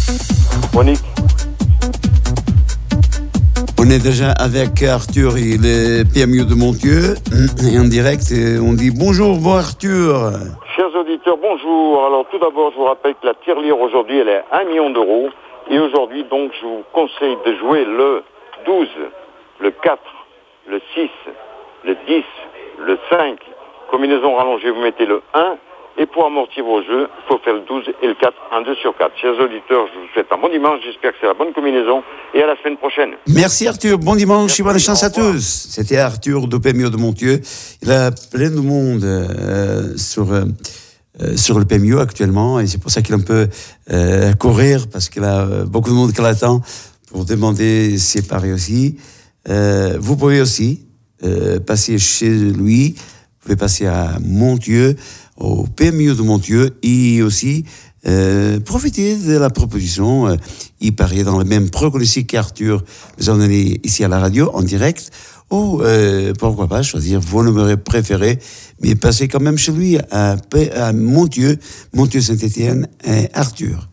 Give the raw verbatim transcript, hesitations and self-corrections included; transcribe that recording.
Monique. On est déjà avec Arthur, il est P M U de Montieu, et en direct, et on dit bonjour, bon Arthur. Chers auditeurs, bonjour. Alors tout d'abord, je vous rappelle que la tirelire aujourd'hui, elle est à un million d'euros. Et aujourd'hui, donc, je vous conseille de jouer le douze, le quatre, le six, le dix, le cinq. Combinaison rallongée, vous mettez le un. Et pour amortir vos jeux, il faut faire le douze et le quatre, un deux sur quatre. Chers auditeurs, je vous souhaite un bon dimanche. J'espère que c'est la bonne combinaison. Et à la semaine prochaine. Merci Arthur, bon dimanche Merci, et bonne chance à au revoir. tous. C'était Arthur de P M U de Montieu. Il a plein de monde euh, sur, euh, sur le P M U actuellement, et c'est pour ça qu'il peut euh, courir, parce qu'il a euh, beaucoup de monde qui l'attend pour demander ses paris aussi. Euh, vous pouvez aussi euh, passer chez lui, vous pouvez passer à Montieu, au P M U de Montieu, et aussi euh, profiter de la proposition. Euh, il paraît dans le même pronostic qu'Arthur nous a donné ici à la radio, en direct, ou euh, pourquoi pas choisir vos numéros préférés, mais passez quand même chez lui à, à Montieu, Montieu Saint-Étienne et Arthur.